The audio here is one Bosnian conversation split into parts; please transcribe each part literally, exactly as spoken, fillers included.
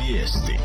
Vijesti.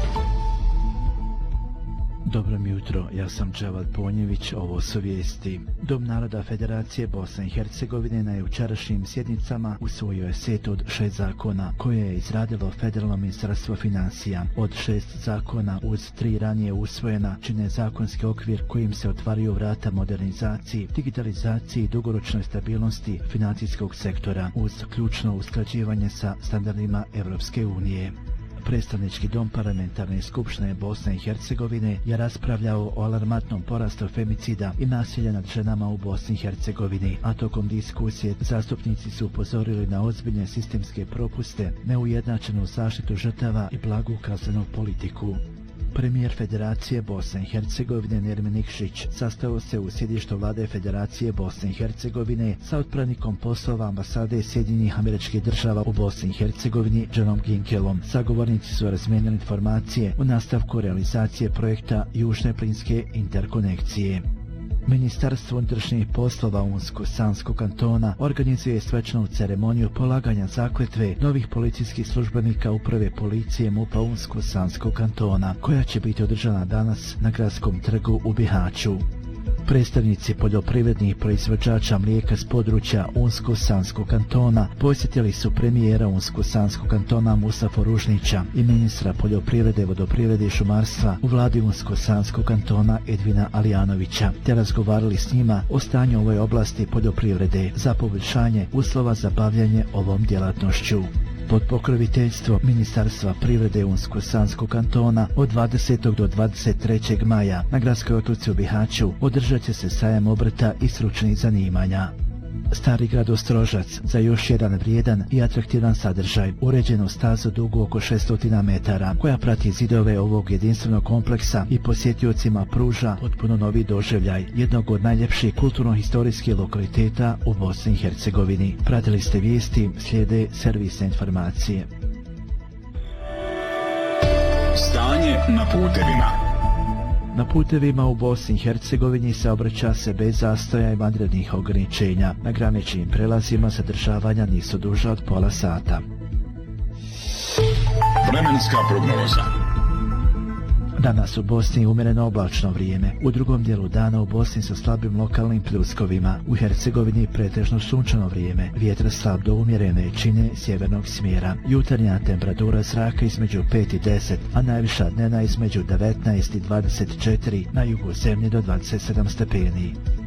Dobro mi jutro, ja sam Dževad Ponjević, ovo su vijesti. Dom naroda Federacije Bosne i Hercegovine na jučerašnjim sjednicama usvojio je set od šest zakona koje je izradilo Federalno ministarstvo financija. Od šest zakona uz tri ranije usvojena čine zakonski okvir kojim se otvaraju vrata modernizaciji, digitalizaciji i dugoročnoj stabilnosti financijskog sektora uz ključno usklađivanje sa standardima Evropske unije. Predstavnički dom parlamentarne skupštine Bosne i Hercegovine je raspravljao o alarmantnom porastu femicida i nasilja nad ženama u Bosni i Hercegovini, a tokom diskusije zastupnici su upozorili na ozbiljne sistemske propuste, neujednačenu zaštitu žrtava i blagu kaznenu politiku. Premijer Federacije Bosne i Hercegovine Nermin Nikšić sastao se u sjedištu vlade Federacije Bosne i Hercegovine sa otpravnikom poslova ambasade Sjedinjenih Američkih Država u Bosni i Hercegovini Johnom Ginkelom. Sagovornici su razmijenili informacije o nastavku realizacije projekta Južne plinske interkonekcije. Ministarstvo unutrašnjih poslova Unsko-Sanskog kantona organizuje svečanu ceremoniju polaganja zakletve novih policijskih službenika uprave policije MUP-a Unsko-Sanskog kantona, koja će biti održana danas na Gradskom trgu u Bihaću. Predstavnici poljoprivrednih proizvođača mlijeka s područja Unsko-Sanskog kantona posjetili su premijera Unsko-Sanskog kantona Mustafu Ružnića i ministra poljoprivrede, vodoprivrede i šumarstva u vladi Unsko-Sanskog kantona Edvina Alijanovića, te razgovarali s njima o stanju ovoj oblasti poljoprivrede za poboljšanje uslova za bavljanje ovom djelatnošću. Pod pokroviteljstvom Ministarstva privrede Unsko-Sanskog kantona od dvadesetog do dvadeset trećeg maja na Gradskoj otoci u Bihaću održat će se sajam obrta i stručnih zanimanja. Stari grad Ostrožac za još jedan vrijedan i atraktivan sadržaj, uređenu stazu dugu oko šesto metara, koja prati zidove ovog jedinstvenog kompleksa i posjetiocima pruža potpuno novi doživljaj jednog od najljepših kulturno-historijskih lokaliteta u Bosni i Hercegovini. Pratili ste vijesti, slijede servisne informacije. Stanje na putevima. Na putevima u Bosni i Hercegovini saobraća se bez zastoja i vanrednih ograničenja. Na graničnim prelazima zadržavanja nisu duža od pola sata. Vremenska prognoza. Danas u Bosni umjereno oblačno vrijeme. U drugom dijelu dana u Bosni sa slabim lokalnim pljuskovima. U Hercegovini pretežno sunčano vrijeme. Vjetar slab do umjerene jačine sjevernog smjera. Jutarnja temperatura zraka između pet i deset, a najviša dnevna između devetnaest i dvadeset četiri, na jugu zemlje do dvadeset sedam stepeni.